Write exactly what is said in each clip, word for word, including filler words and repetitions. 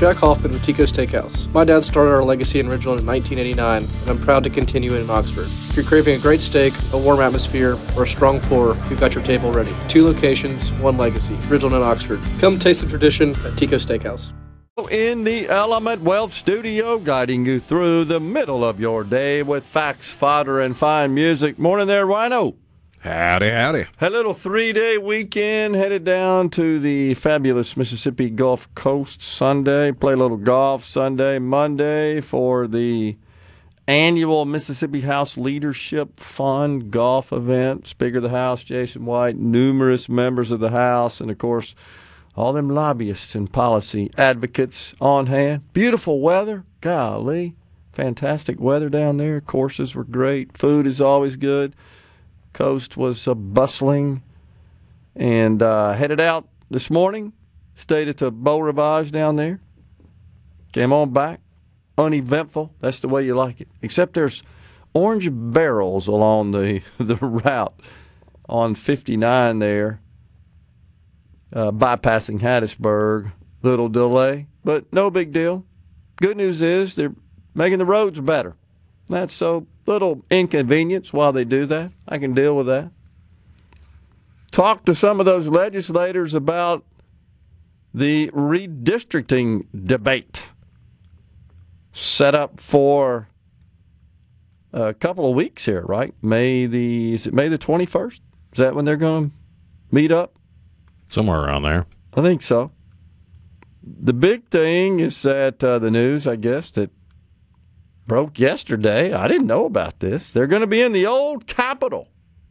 Jack Hoffman with Tico Steakhouse. My dad started our legacy in Ridgeland in nineteen eighty-nine, and I'm proud to continue it in Oxford. If you're craving a great steak, a warm atmosphere, or a strong pour, we've got your table ready. Two locations, one legacy, Ridgeland and Oxford. Come taste the tradition at Tico Steakhouse. In the Element Wealth Studio, guiding you through the middle of your day with facts, fodder, and fine music. Morning there, Rhino. Howdy, howdy. A little three-day weekend, headed down to the fabulous Mississippi Gulf Coast Sunday. Play a little golf Sunday, Monday for the annual Mississippi House Leadership Fund golf event. Speaker of the House, Jason White, numerous members of the House, and, of course, all them lobbyists and policy advocates on hand. Beautiful weather. Golly. Fantastic weather down there. Courses were great. Food is always good. Coast was uh, bustling. And uh, headed out this morning. Stayed at the Beau Rivage down there. Came on back. Uneventful. That's the way you like it. Except there's orange barrels along the, the route on fifty-nine there. Uh, bypassing Hattiesburg, little delay, but no big deal. Good news is they're making the roads better. That's so little inconvenience while they do that. I can deal with that. Talk to some of those legislators about the redistricting debate set up for a couple of weeks here, right? May the is it May the twenty-first? Is that when they're going to meet up? Somewhere around there. I think so. The big thing is that uh, the news, I guess, that broke yesterday, I didn't know about this. They're going to be in the old Capitol.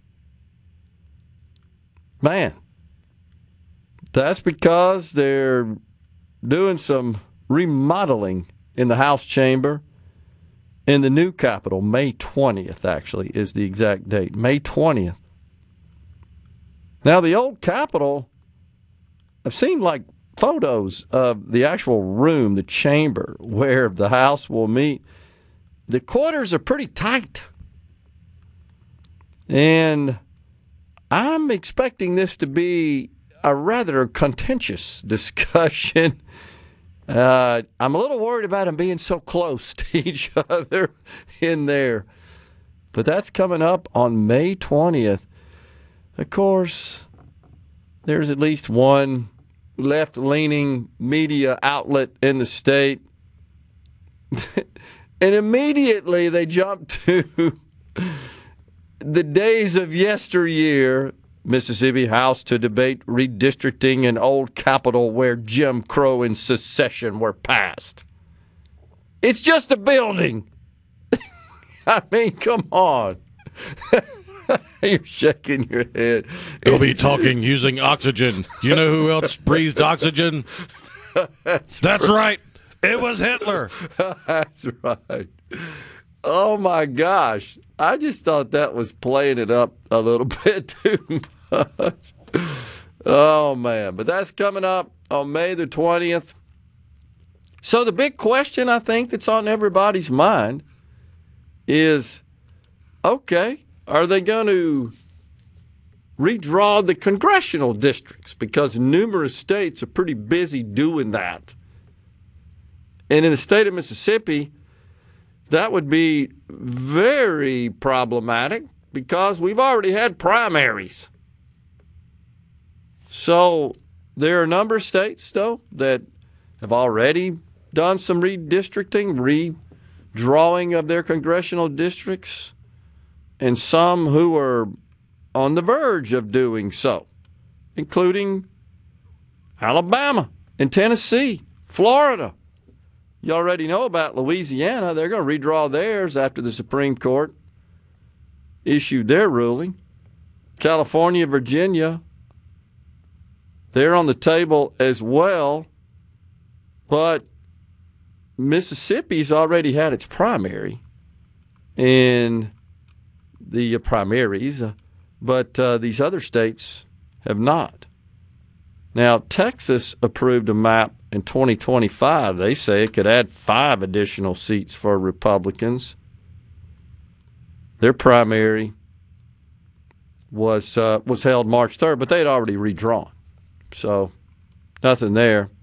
Man, that's because they're doing some remodeling in the House chamber in the new Capitol. May twentieth, actually, is the exact date. May twentieth. Now, the old Capitol, I've seen like photos of the actual room, the chamber where the House will meet. The quarters are pretty tight. And I'm expecting this to be a rather contentious discussion. Uh, I'm a little worried about them being so close to each other in there. But that's coming up on May twentieth. Of course, there's at least one left-leaning media outlet in the state. And immediately they jump to the days of yesteryear, Mississippi House to debate redistricting in old Capitol where Jim Crow and secession were passed. It's just a building. I mean, come on. You're shaking your head. They'll be talking using oxygen. You know who else breathed oxygen? That's, That's right. It was Hitler. That's right. Oh, my gosh. I just thought that was playing it up a little bit too much. Oh, man. But that's coming up on May the twentieth. So the big question, I think, that's on everybody's mind is, okay, are they going to redraw the congressional districts? Because numerous states are pretty busy doing that. And in the state of Mississippi, that would be very problematic because we've already had primaries. So there are a number of states, though, that have already done some redistricting, redrawing of their congressional districts, and some who are on the verge of doing so, including Alabama and Tennessee, Florida. You already know about Louisiana. They're going to redraw theirs after the Supreme Court issued their ruling. California, Virginia, they're on the table as well. But Mississippi's already had its primary in the primaries, uh, but uh, these other states have not. Now, Texas approved a map in twenty twenty-five. They say it could add five additional seats for Republicans. Their primary was uh, was held March third, but they had already redrawn. So nothing there.